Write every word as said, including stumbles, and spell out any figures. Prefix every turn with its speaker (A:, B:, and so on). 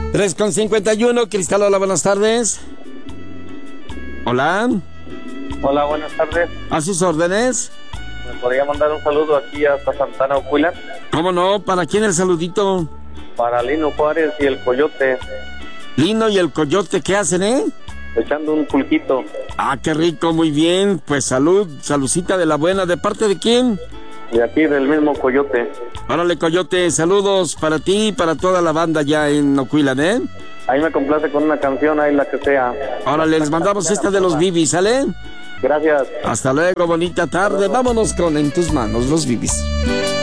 A: tres con cincuenta y uno, Cristal, hola, buenas tardes. Hola.
B: Hola, buenas tardes.
A: ¿A sus órdenes?
B: ¿Me podría mandar un saludo aquí hasta Santana, Ocuila?
A: ¿Cómo no? ¿Para quién el saludito?
B: Para Lino Juárez y el Coyote.
A: Lino y el Coyote, ¿qué hacen, eh?
B: Echando un pulquito.
A: Ah, qué rico, muy bien. Pues salud, saludcita de la buena. ¿De parte de quién?
B: De aquí, del mismo Coyote.
A: Órale, Coyote, saludos para ti y para toda la banda ya en Ocuilan, ¿eh?
B: Ahí me complace con una canción, ahí la que sea.
A: Órale, les mandamos esta de los Bibis, ¿sale?
B: Gracias.
A: Hasta luego, bonita tarde. Vámonos con En tus manos, los Bibis.